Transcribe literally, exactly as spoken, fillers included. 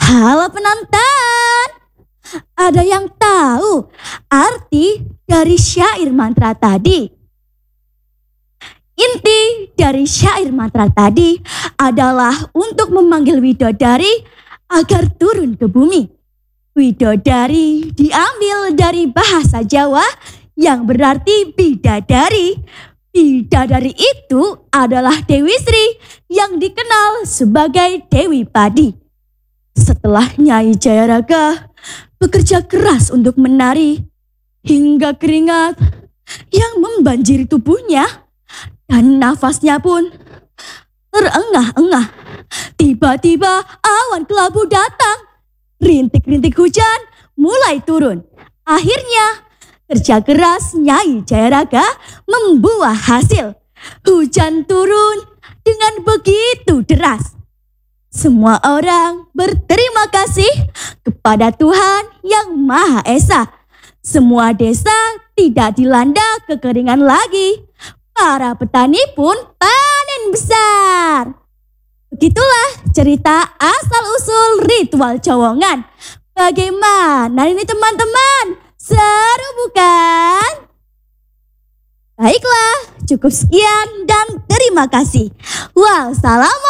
Halo penonton, ada yang tahu arti dari syair mantra tadi? Inti dari syair mantra tadi adalah untuk memanggil widodari agar turun ke bumi. Widodari diambil dari bahasa Jawa yang berarti bidadari. Bidadari itu adalah Dewi Sri yang dikenal sebagai Dewi Padi. Setelah Nyai Jayaraga bekerja keras untuk menari hingga keringat yang membanjiri tubuhnya dan nafasnya pun terengah-engah. Tiba-tiba awan kelabu datang. Rintik-rintik hujan mulai turun. Akhirnya kerja keras Nyai Jayaraga membuah hasil. Hujan turun dengan begitu deras. Semua orang berterima kasih kepada Tuhan Yang Maha Esa. Semua desa tidak dilanda kekeringan lagi. Para petani pun panen besar. Begitulah cerita asal-usul ritual Cowongan. Bagaimana ini teman-teman? Seru bukan? Baiklah, cukup sekian dan terima kasih. Wassalamualaikum.